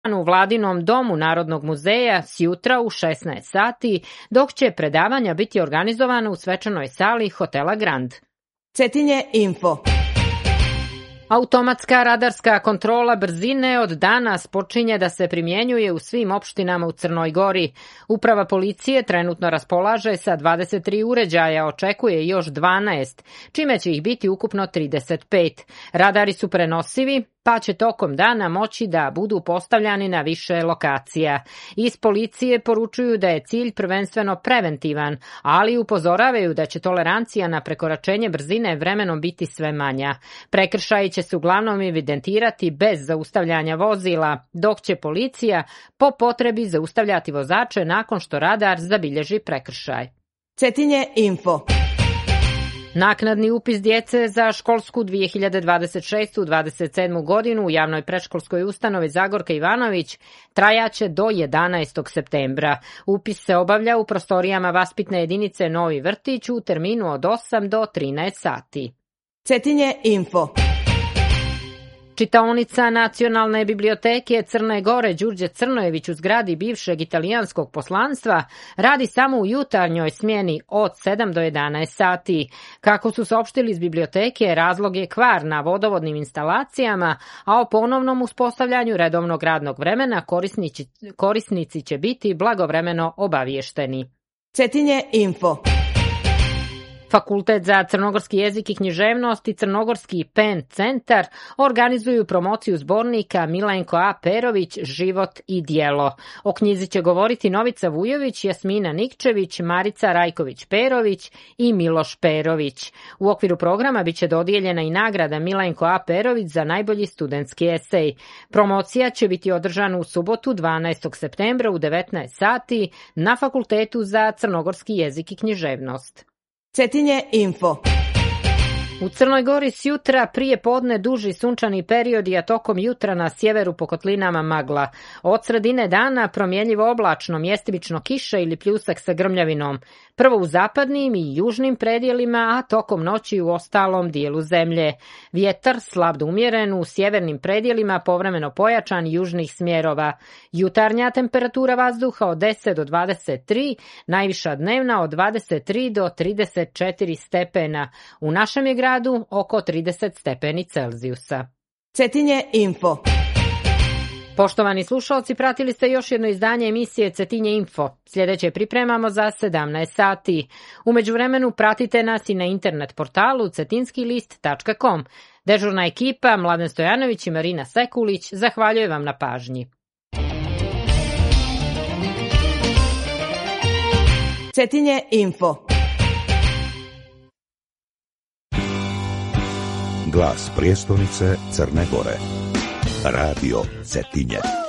u Vladinom domu Narodnog muzeja sjutra u 16 sati, dok će predavanja biti organizovana u svečanoj sali hotela Grand. Cetinje Info. Automatska radarska kontrola brzine od danas počinje da se primjenjuje u svim opštinama u Crnoj Gori. Uprava policije trenutno raspolaže sa 23 uređaja, očekuje još 12, čime će ih biti ukupno 35. Radari su prenosivi, pa će tokom dana moći da budu postavljani na više lokacija. Iz policije poručuju da je cilj prvenstveno preventivan, ali upozoravaju da će tolerancija na prekoračenje brzine vremenom biti sve manja. Prekršaji će se uglavnom evidentirati bez zaustavljanja vozila, dok će policija po potrebi zaustavljati vozače nakon što radar zabilježi prekršaj. Cetinje Info. Naknadni upis djece za školsku 2026-27 godinu u javnoj predškolskoj ustanovi Zagorka Ivanović trajaće do 11. septembra. Upis se obavlja u prostorijama vaspitne jedinice Novi vrtić u terminu od 8 do 13 sati. Cetinje Info. Čitaonica Nacionalne biblioteke Crne Gore Đurđe Crnojević u zgradi bivšeg italijanskog poslanstva radi samo u jutarnjoj smjeni od 7 do 11 sati. Kako su saopštili iz biblioteke, razlog je kvar na vodovodnim instalacijama, a o ponovnom uspostavljanju redovnog radnog vremena korisnici će biti blagovremeno obavješteni. Cetinje Info. Fakultet za crnogorski jezik i književnost i Crnogorski PEN centar organizuju promociju zbornika Milenko A. Perović, Život i djelo. O knjizi će govoriti Novica Vujović, Jasmina Nikčević, Marica Rajković-Perović i Miloš Perović. U okviru programa biće dodijeljena i nagrada Milenko A. Perović za najbolji studentski esej. Promocija će biti održana u subotu 12. septembra u 19 sati na Fakultetu za crnogorski jezik i književnost. Cetinje Info. U Crnoj Gori sjutra prije podne duži sunčani periodi, a tokom jutra na sjeveru po kotlinama magla. Od sredine dana promjenjivo oblačno, mjestimično kiša ili pljusak sa grmljavinom. Prvo u zapadnim i južnim predjelima, a tokom noći u ostalom dijelu zemlje. Vjetar slab do umjeren, u sjevernim predjelima povremeno pojačan južnih smjerova. Jutarnja temperatura vazduha od 10 do 23, najviša dnevna od 23 do 34 stepena. U našem je gradu oko 30 stepeni Celzijusa. Cetinje Info. Poštovani slušalci, pratili ste još jedno izdanje emisije Cetinje Info. Sljedeće pripremamo za 17 sati. U međuvremenu pratite nas i na internet portalu cetinskilist.com. Dežurna ekipa Mladen Stojanović i Marina Sekulić zahvaljuje vam na pažnji. Cetinje Info. Glas prijestolnice Crne Gore. Radio Cetinje.